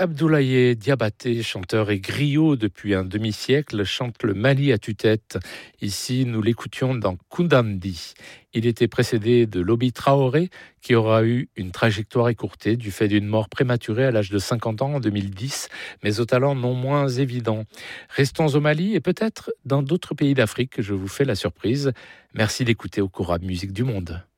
Abdoulaye Diabaté, chanteur et griot depuis un demi-siècle, chante le Mali à tue-tête. Ici, nous l'écoutions dans Koundandi. Il était précédé de Lobi Traoré, qui aura eu une trajectoire écourtée du fait d'une mort prématurée à l'âge de 50 ans en 2010, mais au talent non moins évident. Restons au Mali et peut-être dans d'autres pays d'Afrique, je vous fais la surprise. Merci d'écouter Okura Musique du Monde.